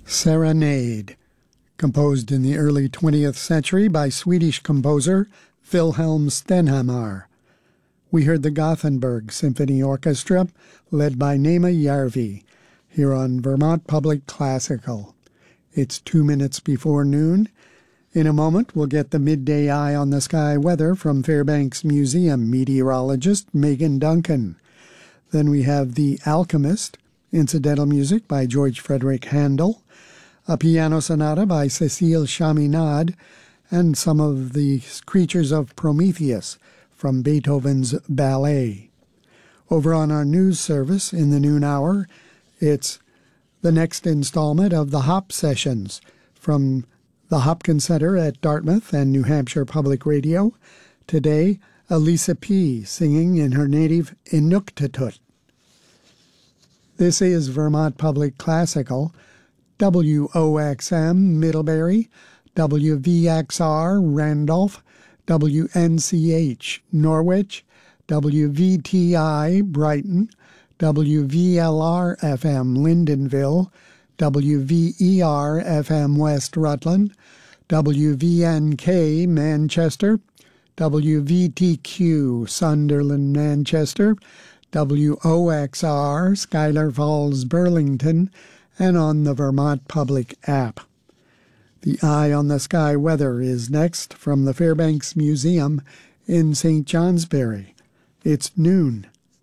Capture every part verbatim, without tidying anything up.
Serenade, composed in the early twentieth century by Swedish composer Wilhelm Stenhammar. We heard the Gothenburg Symphony Orchestra, led by Nema Järvi, here on Vermont Public Classical. It's two minutes before noon. In a moment, we'll get the midday eye on the sky weather from Fairbanks Museum meteorologist Megan Duncan. Then we have The Alchemist, incidental music by George Frederick Handel, a piano sonata by Cécile Chaminade, and some of the creatures of Prometheus from Beethoven's ballet. Over on our news service in the noon hour, it's the next installment of the Hop Sessions from the Hopkins Center at Dartmouth and New Hampshire Public Radio. Today, Elisa P. singing in her native Inuktitut. This is Vermont Public Classical, W O X M Middlebury, W V X R Randolph, W N C H Norwich, W V T I Brighton, W V L R F M Lyndonville, W V E R F M West Rutland, W V N K Manchester, W V T Q Sunderland Manchester, W O X R Schuyler Falls Burlington, and on the Vermont Public app. The Eye on the Sky weather is next from the Fairbanks Museum in Saint Johnsbury. It's noon.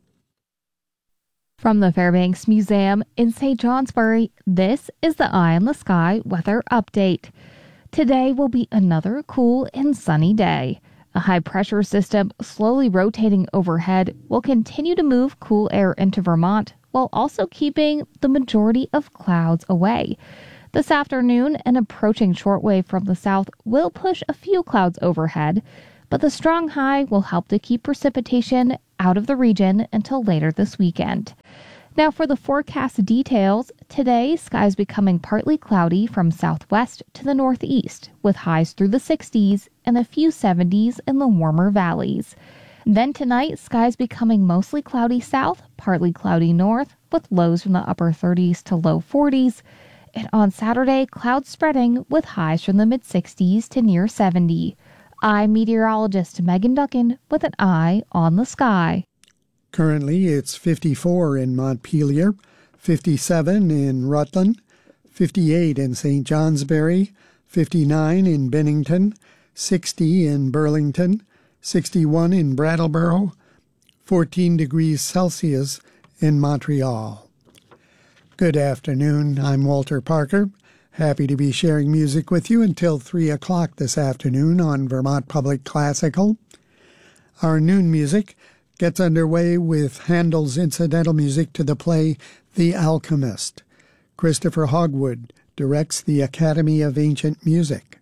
From the Fairbanks Museum in Saint Johnsbury, this is the Eye on the Sky weather update. Today will be another cool and sunny day. A high-pressure system slowly rotating overhead will continue to move cool air into Vermont while also keeping the majority of clouds away. This afternoon, an approaching shortwave from the south will push a few clouds overhead, but the strong high will help to keep precipitation out of the region until later this weekend. Now for the forecast details, today skies becoming partly cloudy from southwest to the northeast, with highs through the sixties and a few seventies in the warmer valleys. Then tonight, skies becoming mostly cloudy south, partly cloudy north, with lows from the upper thirties to low forties. And on Saturday, clouds spreading with highs from the mid-sixties to near seventy. I'm meteorologist Megan Duncan with an eye on the sky. Currently, it's fifty-four in Montpelier, fifty-seven in Rutland, fifty-eight in Saint Johnsbury, fifty-nine in Bennington, sixty in Burlington, sixty-one in Brattleboro, fourteen degrees Celsius in Montreal. Good afternoon. I'm Walter Parker. Happy to be sharing music with you until three o'clock this afternoon on Vermont Public Classical. Our noon music gets underway with Handel's incidental music to the play The Alchemist. Christopher Hogwood directs the Academy of Ancient Music.